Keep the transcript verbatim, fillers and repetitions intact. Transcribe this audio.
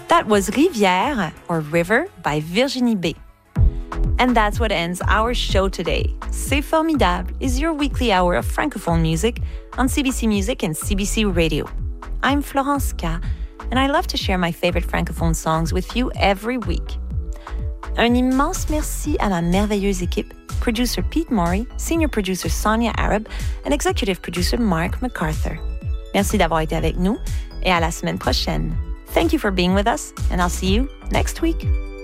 That was Rivière, or River, by Virginie B. And that's what ends our show today. C'est Formidable is your weekly hour of Francophone music on C B C Music and C B C Radio. I'm Florence K, and I love to share my favorite Francophone songs with you every week. Un immense merci à ma merveilleuse équipe, producer Pete Morey, senior producer Sonia Arab, and executive producer Mark MacArthur. Merci d'avoir été avec nous, et à la semaine prochaine. Thank you for being with us, and I'll see you next week.